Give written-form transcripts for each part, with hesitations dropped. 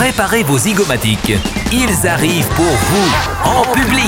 Préparez vos zygomatiques. Ils arrivent pour vous, en public.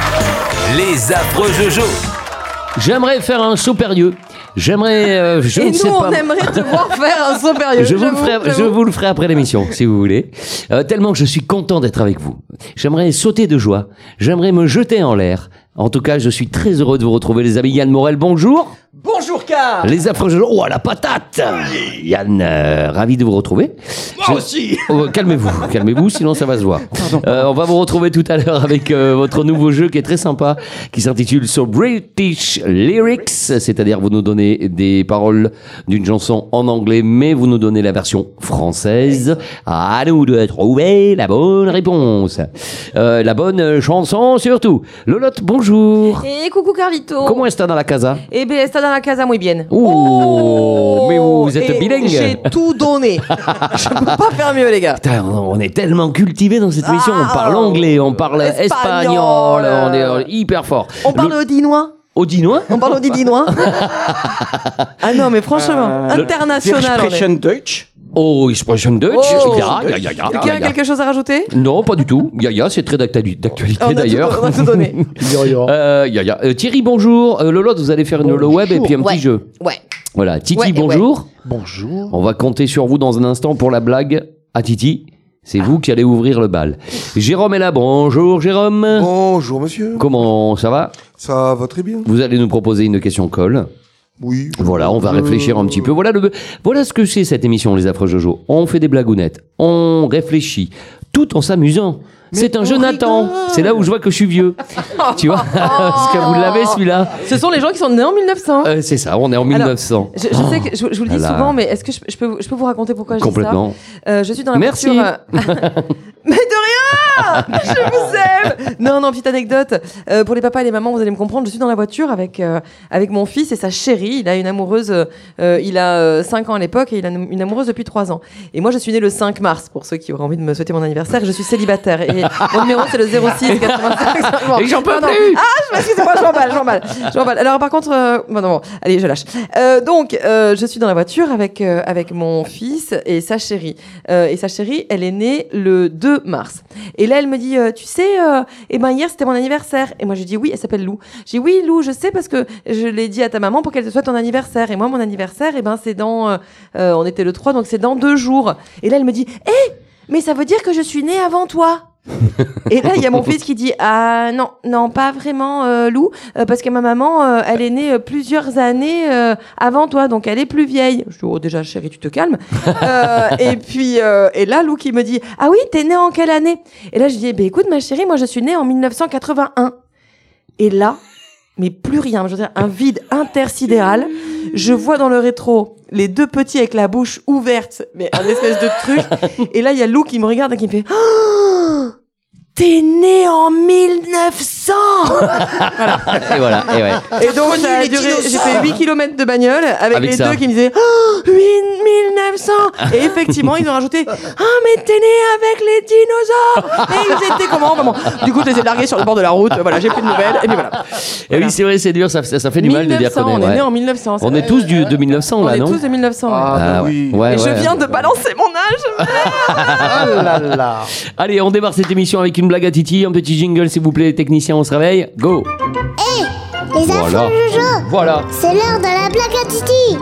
Les affreux Jojo. J'aimerais faire un saut périlleux. J'aimerais, je Et ne sais nous, pas. on aimerait te voir faire un saut périlleux. Je vous le ferai après l'émission, si vous voulez. Tellement que je suis content d'être avec vous. J'aimerais sauter de joie. J'aimerais me jeter en l'air. En tout cas, je suis très heureux de vous retrouver, les amis. Yann Morel, bonjour. Bonjour Car. Les affreux Jojo. Oh, la patate. Yann, ravi de vous retrouver. Moi aussi. Oh, calmez-vous, sinon ça va se voir. On va vous retrouver tout à l'heure avec votre nouveau jeu qui est très sympa, qui s'intitule So British Lyrics, c'est-à-dire vous nous donnez des paroles d'une chanson en anglais, mais vous nous donnez la version française. À nous de trouver la bonne réponse, la bonne chanson surtout. Lolotte, bonjour. Et coucou Carlito. Comment est-ce dans la casa? Eh bien, está dans la casa muy bien. Oh, mais vous êtes et bilingue. J'ai tout donné. Je peux pas faire mieux, les gars. Putain, on est tellement cultivés dans cette émission. On parle anglais, on parle espagnol, on est hyper fort. On parle odinois. Odinois? On parle odinois. Ah non, mais franchement, international. on est. Expression Deutsch. Oh, Expression Deutsch. Oh. Ja. Quelqu'un a quelque chose à rajouter? Non, pas du tout. Ya, c'est très d'actualité On d'ailleurs. a tout donné. Thierry, bonjour. Lolo, vous allez faire une holo web et puis un petit jeu. Ouais. Voilà. Titi, Ouais, bonjour. Bonjour. On va compter sur vous dans un instant pour la blague à Titi. C'est vous qui allez ouvrir le bal. Jérôme est là. Bonjour, Jérôme. Bonjour monsieur. Comment ça va? Ça va très bien. Vous allez nous proposer une question colle. Oui. Voilà, on va réfléchir un petit peu. Voilà ce que c'est cette émission, les affreux Jojo. On fait des blagounettes, on réfléchit, tout en s'amusant. C'est un jeu Nathan. C'est là où je vois que je suis vieux. Tu vois? Parce que vous l'avez celui-là. Ce sont les gens qui sont nés en 1900. C'est ça, on est en 1900. Je sais que je vous le dis Là. souvent, mais est-ce que je peux vous raconter pourquoi je dis ça? Complètement. Je suis dans la Merci. voiture. Mais de rien. Je vous aime. Non, petite anecdote. Pour les papas et les mamans, vous allez me comprendre. Je suis dans la voiture avec mon fils et sa chérie. Il a une amoureuse. Il a 5 ans à l'époque et il a une amoureuse depuis 3 ans. Et moi, je suis née le 5 mars. Pour ceux qui auraient envie de me souhaiter mon anniversaire, je suis célibataire. Et mon numéro, c'est le 06 85. Bon. Et j'en peux Pardon. plus. Excusez-moi, je m'emballe. Alors, par contre, bon, allez, je lâche. Donc, je suis dans la voiture avec mon fils et sa chérie. Et sa chérie, elle est née le 2 mars. Et là, elle me dit, tu sais, hier, c'était mon anniversaire. Et moi, je dis, oui, elle s'appelle Lou. Je dis, oui, Lou, je sais parce que je l'ai dit à ta maman pour qu'elle te souhaite ton anniversaire. Et moi, mon anniversaire, c'est dans, on était le 3, donc c'est dans 2 jours. Et là, elle me dit, mais ça veut dire que je suis née avant toi. Et là, il y a mon fils qui dit, ah non, pas vraiment, Lou, parce que ma maman, elle est née plusieurs années avant toi, donc elle est plus vieille. Je dis, oh, déjà, chérie, tu te calmes. Et puis, et là, Lou qui me dit, ah oui, t'es née en quelle année? Et là, je dis, écoute, ma chérie, moi, je suis née en 1981. Et là, mais plus rien, je veux dire, un vide intersidéral. Je vois dans le rétro les 2 petits avec la bouche ouverte, mais un espèce de truc. Et là, il y a Lou qui me regarde et qui me fait, oh, t'es né en 1900. Et voilà, et ouais. Et donc, ça a duré, j'ai fait 8 km de bagnole avec les ça. 2 qui me disaient, oh, 1900. Et effectivement, ils ont rajouté, mais t'es né avec les dinosaures. Et ils étaient comment? Bon, du coup, je les ai largués sur le bord de la route. Voilà, j'ai plus de nouvelles. Et puis voilà. Et oui, c'est vrai, c'est dur, ça fait du mal de dire qu'on est. On est Ouais. né en 1900. On est tous de 1900 là, On est non? tous de 1900. Ouais. Ah oui. Ouais, Et je ouais. viens de balancer mon âge. Oh là là. Allez, on démarre cette émission avec une blague à Titi, un petit jingle s'il vous plaît, les techniciens, on se réveille. Go. Les Voilà. affreux Jojo, Voilà. c'est l'heure de la blague à Titi.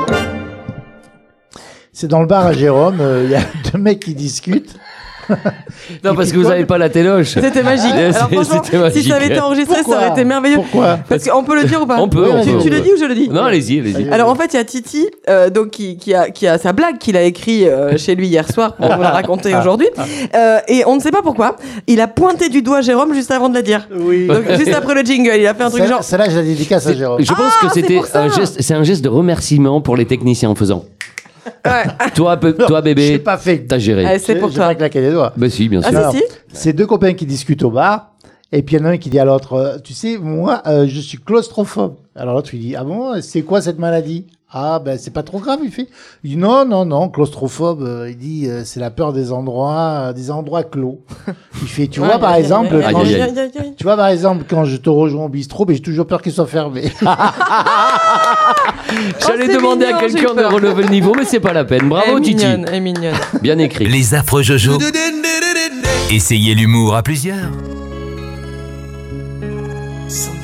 C'est dans le bar à Jérôme, il y a 2 mecs qui discutent. Non, parce que vous n'avez pas la téloche. C'était magique. Alors franchement, C'était magique. si ça avait été enregistré, Pourquoi ça aurait été merveilleux. Pourquoi? Parce qu'on peut le dire ou pas? On peut, on Tu peut. le dis ou je le dis? Non, allez-y. Alors en fait, il y a Titi donc qui a sa blague qu'il a écrit chez lui hier soir pour vous la raconter aujourd'hui. Et on ne sait pas pourquoi. Il a pointé du doigt Jérôme juste avant de la dire. Oui. Donc juste après le jingle, il a fait un truc genre. Celle-là, je la dédicace à Jérôme. Je pense Ah, que c'est c'était pour ça. c'est un geste de remerciement pour les techniciens en faisant. Ouais. Toi, J'ai bébé, pas fait. t'as géré. Ah, c'est pour J'ai toi. pas claqué les doigts. Bah si, bien sûr. Ah Alors, si si. C'est 2 copains qui discutent au bar. Et puis il y en a un qui dit à l'autre, tu sais, moi, je suis claustrophobe. Alors l'autre, il dit, ah bon, c'est quoi cette maladie? Ah, ben, c'est pas trop grave, il dit, non, claustrophobe, il dit, c'est la peur des endroits clos. Il fait, tu vois, par exemple, quand aïe, je- aïe. tu vois, par exemple, quand je te rejoins au bistrot, ben, j'ai toujours peur qu'il soit fermé. J'allais c'est demander mignon, à j'ai quelqu'un eu de peur. relever le niveau, mais c'est pas la peine. Bravo, Elle est Titi. mignonne, elle est mignonne. Bien écrit. Les affreux Jojo. Essayez l'humour à plusieurs. Sans